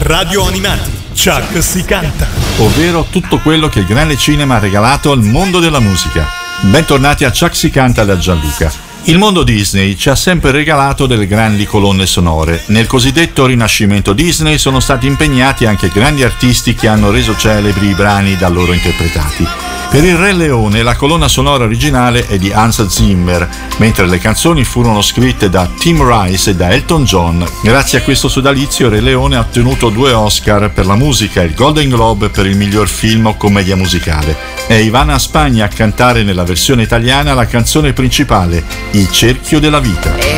Radio Animati, Chuck si canta. Ovvero tutto quello che il grande cinema ha regalato al mondo della musica. Bentornati a Chuck si canta da Gianluca. Il mondo Disney ci ha sempre regalato delle grandi colonne sonore. Nel cosiddetto rinascimento Disney sono stati impegnati anche grandi artisti che hanno reso celebri i brani da loro interpretati. Per il Re Leone la colonna sonora originale è di Hans Zimmer, mentre le canzoni furono scritte da Tim Rice e da Elton John. Grazie a questo sodalizio Re Leone ha ottenuto 2 Oscar per la musica e il Golden Globe per il miglior film o commedia musicale. È Ivana Spagna a cantare nella versione italiana la canzone principale, Il cerchio della vita.